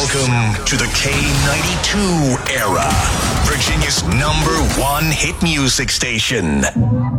Welcome to the K92 era, Virginia's #1 hit music station.